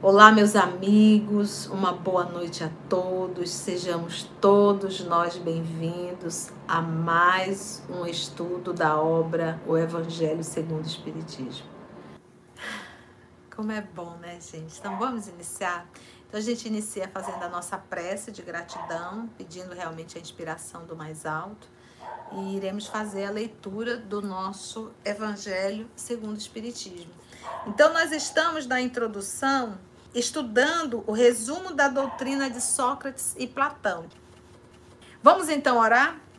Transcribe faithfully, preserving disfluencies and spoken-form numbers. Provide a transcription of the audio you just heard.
Olá, meus amigos, uma boa noite a todos, sejamos todos nós bem-vindos a mais um estudo da obra O Evangelho segundo o Espiritismo. Como é bom, né, gente? Então vamos iniciar? Então a gente inicia fazendo a nossa prece de gratidão, pedindo realmente a inspiração do mais alto, e iremos fazer a leitura do nosso Evangelho segundo o Espiritismo. Então nós estamos na introdução estudando o resumo da doutrina de Sócrates e Platão. Vamos então orar?